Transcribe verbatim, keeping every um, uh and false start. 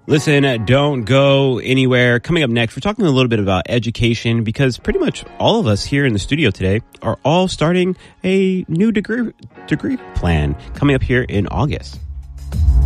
Listen, uh, don't go anywhere. Coming up next, we're talking a little bit about education because pretty much all of us here in the studio today are all starting a new degree degree plan coming up here in August.